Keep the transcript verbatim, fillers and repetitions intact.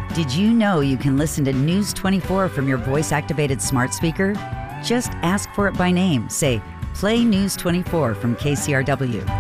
Did you know you can listen to News twenty-four from your voice-activated smart speaker? Just ask for it by name. Say, "Play News twenty-four from K C R W."